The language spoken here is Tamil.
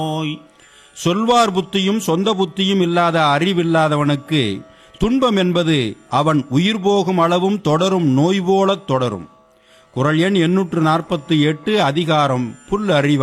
நோய். சொல்வார் புத்தியும் சொந்த புத்தியும் இல்லாத அறிவில்லாதவனுக்கு துன்பம் என்பது அவன் உயிர் போகும் அளவும் தொடரும் நோய் போலத் தொடரும். குறள் எண் 848, அதிகாரம் புல் அறிவாண்மை.